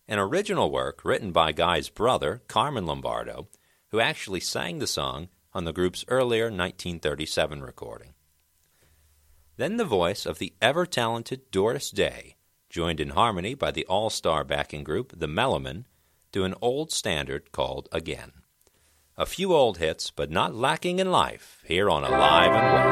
an original work written by Guy's brother, Carmen Lombardo, who actually sang the song on the group's earlier 1937 recording. Then the voice of the ever-talented Doris Day, joined in harmony by the all-star backing group, the Mellomen, to an old standard called Again. A few old hits, but not lacking in life, here on Alive and Well.